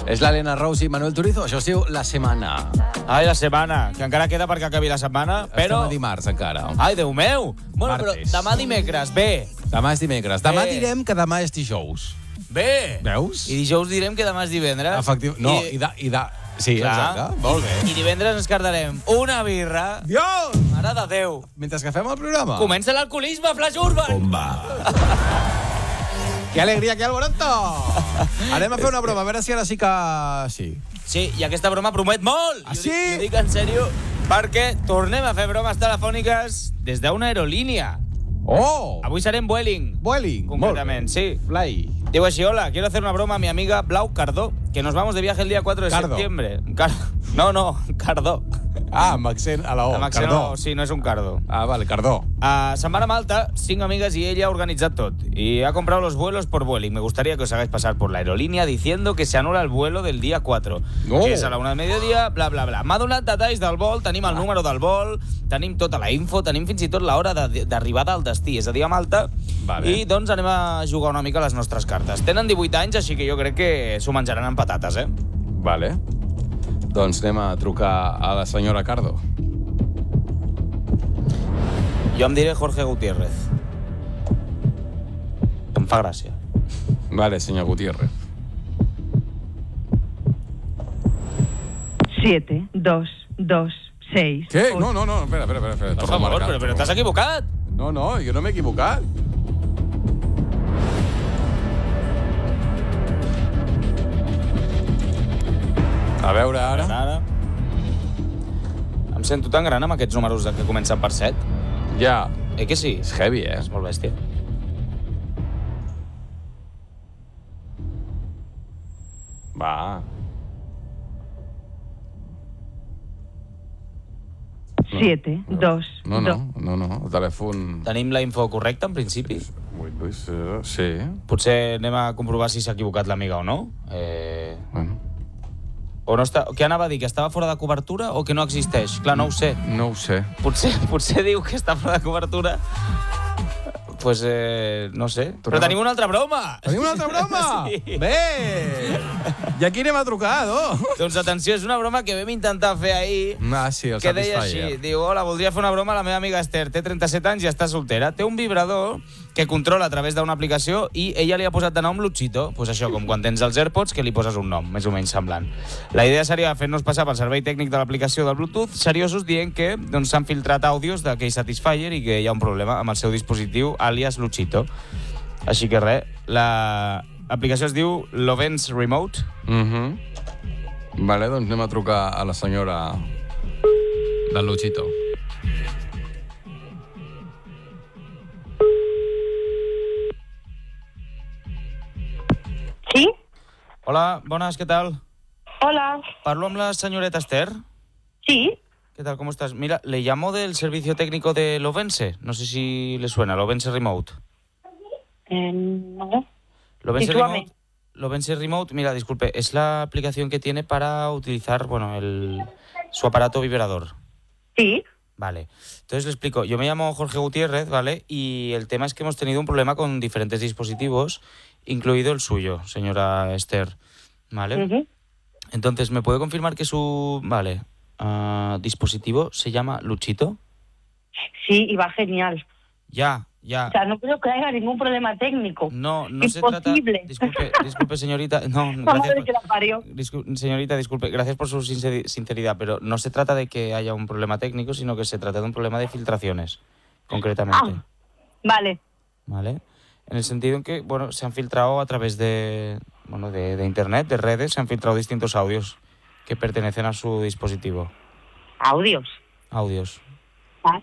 És l'Helena Rose i Manuel Turizo. Això es diu La Setmana. Ai, la setmana, que encara queda perquè acabi la setmana, però... Estem a dimarts, encara. Ai, Déu meu! Bueno, Martes. però demà dimecres, bé. Demà és dimecres. Demà Bé. direm que demà és dijous. Bé. Veus? I dijous direm que demà és divendres. Efectiu. No, sí, Clar. exacte. Molt bé. I divendres ens cardarem una birra. Dios! Mare de Déu. Mentre que fem el programa. Comença l'alcoholisme, Flash Urban. Bomba. Que alegria, que alboroto! Anem a fer una broma, a veure si ara sí que... Sí. Sí, i aquesta broma promet molt. Ah, sí? Jo dic en sèrio, perquè tornem a fer bromes telefòniques des d'una aerolínia. Oh! Avui serem Vueling. Vueling. Concretament, sí. Fly. Digo así, hola, quiero hacer una broma a mi amiga Blau Cardó, que nos vamos de viaje el día 4 de Cardo. septiembre. No, Cardó. Ah, amb accent a la O. Amb accent Cardó. no, sí, no és un Cardo. Ah, vale, Cardó. Se'n van a Malta, 5 amigas y ella ha organizado todo. Y ha comprado los vuelos por Vueling. Me gustaría que os hagáis pasar por la aerolínea diciendo que se anula el vuelo del día 4. No. Que és a la 1 del mediodía, bla, bla, bla. M'ha donat detalls del vol, tenim el número del vol, tenim tota la info, tenim fins i tot l'hora d'arribada al destí, és a dir, a Malta. Vale. I doncs anem a jugar una mica les nostres cartes. Tenen 18 anys, així que jo crec que s'ho menjaran amb patates, eh? Vale. Doncs anem a trucar a la senyora Cardo. Jo em diré Jorge Gutiérrez. Em fa gràcia. Vale, senyor Gutiérrez. 7, 2, 2, 6. Què? No, espera. Per Torna a favor, marcar. però t'has equivocat. No, jo no m'he equivocat. A veure, ara. Ara. Em sento tan gran amb aquests números que comencen per 7. Ja. Que sí? És heavy, eh? És molt bèstia. Va. 7, 2, No, el telèfon... Tenim la info correcta, en principi? 8, sí. Potser anem a comprovar si s'ha equivocat l'amiga o no. Bueno. O no està... Què anava a dir? Que estava fora de cobertura o que no existeix? Clar, no ho sé. No ho sé. Potser diu que està fora de cobertura. Pues, no sé. Però tenim una altra broma! Tenim una altra broma? Sí. Bé! I aquí anem a trucar, no? Doncs atenció, és una broma que vam intentar fer ahir. Ah, sí, el Que deia Satisfyer. així, diu, hola, voldria fer una broma a la meva amiga Esther, té 37 anys i està soltera, té un vibrador que controla a través d'una aplicació i ella li ha posat de nom Luchito, pues això, com quan tens els AirPods, que li poses un nom, més o menys semblant. La idea seria fer-nos passar pel servei tècnic de l'aplicació del Bluetooth, seriosos dient que doncs, s'han filtrat àudios d'aquell Satisfyer i que hi ha un problema amb el seu dispositiu alias Luchito. Així que res, l'aplicació es diu Lovens Remote. Vale, doncs anem a trucar a la senyora del Luchito. ¿Sí? Hola, bones, què tal? Hola. Parlo amb la senyoreta Esther. Sí. ¿Qué tal? ¿Cómo estás? Mira, le llamo del servicio técnico de Lovense. No sé si le suena, Lovense Remote. No. Lovense Sitúame. Remote. Lovense Remote, mira, disculpe, es la aplicación que tiene para utilizar, bueno, su aparato vibrador. Sí. Vale. Entonces le explico. Yo me llamo Jorge Gutiérrez, ¿vale? Y el tema es que hemos tenido un problema con diferentes dispositivos, incluido el suyo, señora Esther. ¿Vale? Ujú. Entonces, ¿me puede confirmar que su... Vale. Dispositivo se llama Luchito? Sí, y va genial. Ya. O sea, no creo que haya ningún problema técnico. No se trata... Imposible. Disculpe, señorita. No, Vamos a ver gracias. que la parió. Señorita, disculpe, gracias por su sinceridad, pero no se trata de que haya un problema técnico, sino que se trata de un problema de filtraciones, concretamente. Vale. ¿Vale? En el sentido en que, bueno, se han filtrado a través de internet, de redes, se han filtrado distintos audios que pertenecen a su dispositivo. Audios. Audios. Ah,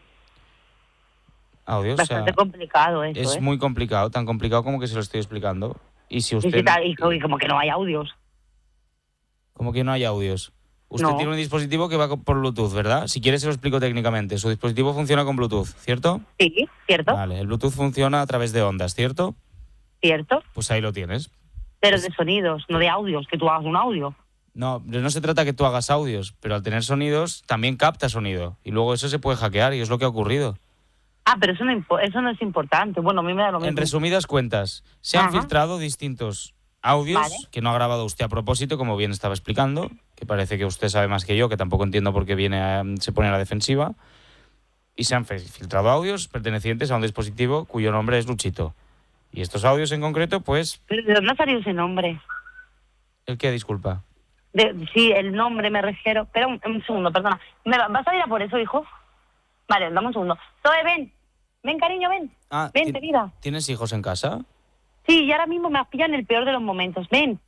Audios, bastante complicado eso, es muy complicado, tan complicado como que se lo estoy explicando. Y si usted... Y como que no hay audios. Como que no hay audios. Usted No. tiene un dispositivo que va por Bluetooth, ¿verdad? Si quiere se lo explico técnicamente. Su dispositivo funciona con Bluetooth, ¿cierto? Sí, ¿cierto? Vale, el Bluetooth funciona a través de ondas, ¿cierto? ¿Cierto? Pues ahí lo tienes. Pero de sonidos, no de audios, que tú hagas un audio. No se trata que tú hagas audios, pero al tener sonidos también capta sonido. Y luego eso se puede hackear y es lo que ha ocurrido. Ah, pero eso no es importante. Bueno, a mí me da lo mismo. En resumidas cuentas, se han Ajá. filtrado distintos audios Vale. que no ha grabado usted a propósito, como bien estaba explicando, que parece que usted sabe más que yo, que tampoco entiendo por qué se pone a la defensiva. Y se han filtrado audios pertenecientes a un dispositivo cuyo nombre es Luchito. Y estos audios en concreto, pues... ¿Pero de dónde ha salido ese nombre? ¿El qué? Disculpa. Sí, el nombre me refiero. Espera un segundo, perdona. ¿Vas a ir a por eso, hijo? Vale, dame un segundo. Zoe, ven. Ven, cariño, ven. Ven, querida. ¿Tienes hijos en casa? Sí, y ahora mismo me has pillado en el peor de los momentos. Ven.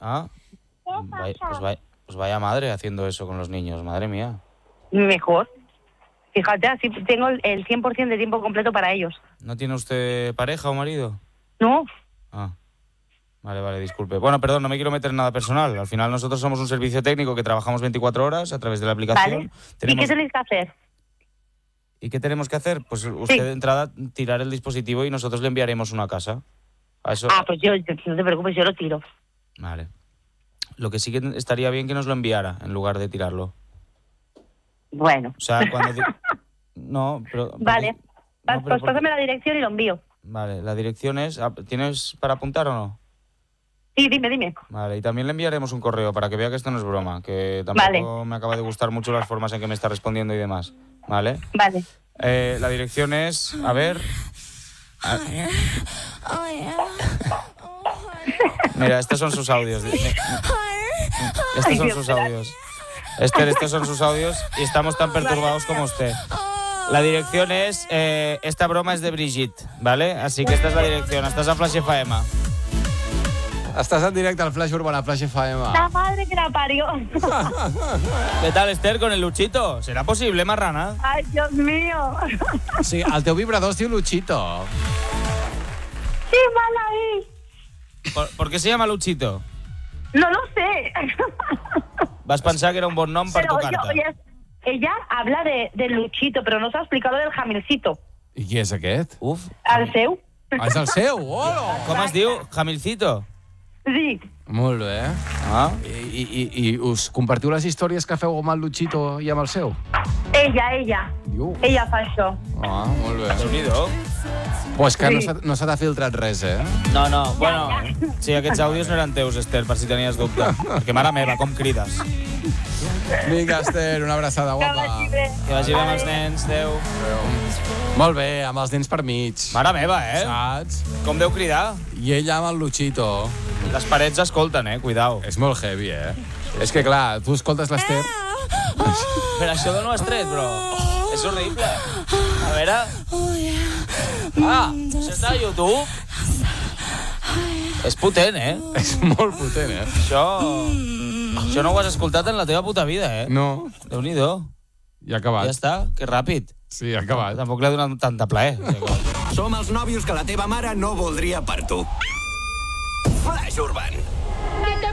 Pues vaya madre haciendo eso con los niños, madre mía. Mejor. Fíjate, así tengo el 100% de tiempo completo para ellos. ¿No tiene usted pareja o marido? No. Vale, disculpe. Bueno, perdón, no me quiero meter en nada personal. Al final nosotros somos un servicio técnico que trabajamos 24 horas a través de la aplicación. Vale. ¿Y qué tenéis que hacer? ¿Y qué tenemos que hacer? Pues usted de entrada tirar el dispositivo y nosotros le enviaremos una casa. Pues yo, no te preocupes, yo lo tiro. Vale. Lo que sí que estaría bien que nos lo enviara en lugar de tirarlo. Bueno. O sea, cuando... No, pero... Vale. Pues pásame la dirección y lo envío. Vale, la dirección es... ¿Tienes para apuntar o no? Sí, dime. Vale, y también le enviaremos un correo para que vea que esto no es broma, que tampoco me acaba de gustar mucho las formas en que me está respondiendo y demás. ¿Vale? Vale. La dirección es... A ver... Mira, estos son sus audios. Estos son sus audios. Esther, estos son sus audios y estamos tan perturbados como usted. La dirección es... esta broma es de Brigitte, ¿vale? Así que esta es la dirección. Estás a Flash FM. Estàs en directe al Flash Urbana, Flash FM. La madre que la parió. ¿Qué tal, Esther, con el Luchito? ¿Será posible, marrana? Ay, Dios mío. Sí, el teu vibrador es diu Luchito. ¡Qué mal ahí! ¿Por qué se llama Luchito? No lo sé. Vas pensar que era un bon nom per tu carta. Oye, ella habla de Luchito, pero no s'ha explicat lo del Jamilcito. I qui és aquest? Uf. El seu? És el seu? Hola! Com es diu? Jamilcito? Sí. Molt bé. I us compartiu les històries que feu amb el Luchito i amb el seu? Ella. Diu. Ella fa això. Molt bé. Déu-n'hi-do. Pues que no se t'ha filtrat res, eh? No. Bueno, sí, aquests àudios no eren teus, Esther, per si tenies dubte. Perquè, mare meva, com crides. Vinga, Esther, una abraçada guapa. Que vagi bé amb els nens, adéu. Molt bé, amb els dents per mig. Mare meva, Saps? Com deu cridar? I ella amb el Luchito. Les parets escolten, cuidao. És molt heavy, És que, clar, tu escoltes l'Esther... Però això d'on ho has tret, bro? És horrible. A veure... això està a YouTube? És potent, És molt potent, Això no ho has escoltat en la teva puta vida, No. Déu-n'hi-do. I ha acabat. Ja està, que ràpid. Sí, ha acabat. Tampoc li ha donat tanta plaer. Som els nòvios que la teva mare no voldria per tu. Flash Urban.